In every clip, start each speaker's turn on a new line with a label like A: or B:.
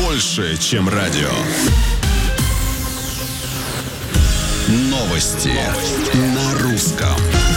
A: больше, чем радио. Новости на русском.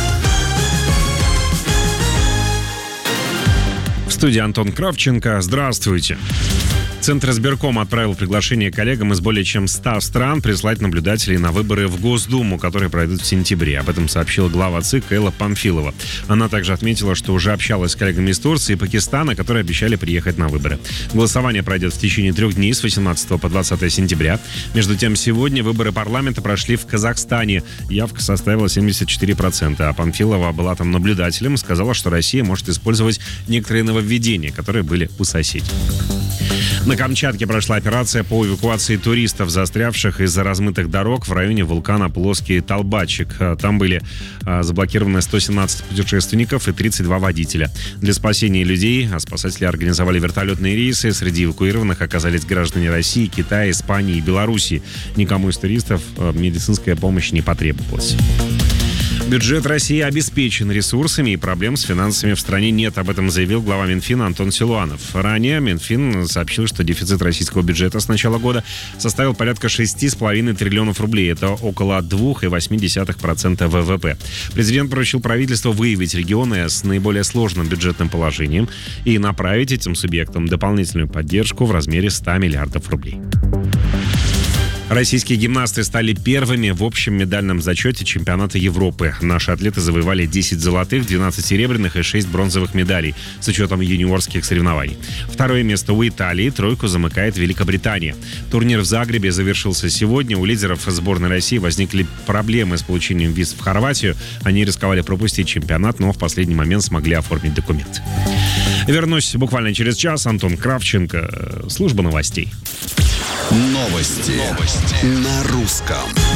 B: В студии Антон Кравченко. Здравствуйте. Центр избирком отправил приглашение коллегам из более чем 100 стран прислать наблюдателей на выборы в Госдуму, которые пройдут в сентябре. Об этом сообщила глава ЦИК Элла Памфилова. Она также отметила, что уже общалась с коллегами из Турции и Пакистана, которые обещали приехать на выборы. Голосование пройдет в течение 3 дней с 18 по 20 сентября. Между тем, сегодня выборы парламента прошли в Казахстане. Явка составила 74%, а Памфилова была там наблюдателем и сказала, что Россия может использовать некоторые нововведения, которые были у соседей. На Камчатке прошла операция по эвакуации туристов, застрявших из-за размытых дорог в районе вулкана Плоский Толбачик. Там были заблокированы 117 путешественников и 32 водителя. Для спасения людей спасатели организовали вертолетные рейсы. Среди эвакуированных оказались граждане России, Китая, Испании и Белоруссии. Никому из туристов медицинская помощь не потребовалась. Бюджет России обеспечен ресурсами и проблем с финансами в стране нет. Об этом заявил глава Минфина Антон Силуанов. Ранее Минфин сообщил, что дефицит российского бюджета с начала года составил порядка 6,5 триллионов рублей. Это около 2,8% ВВП. Президент поручил правительству выявить регионы с наиболее сложным бюджетным положением и направить этим субъектам дополнительную поддержку в размере 100 миллиардов рублей. Российские гимнасты стали первыми в общем медальном зачете чемпионата Европы. Наши атлеты завоевали 10 золотых, 12 серебряных и 6 бронзовых медалей с учетом юниорских соревнований. Второе место у Италии, тройку замыкает Великобритания. Турнир в Загребе завершился сегодня. У лидеров сборной России возникли проблемы с получением виз в Хорватию. Они рисковали пропустить чемпионат, но в последний момент смогли оформить документы. Вернусь буквально через час. Антон Кравченко, служба новостей.
A: Новости на русском.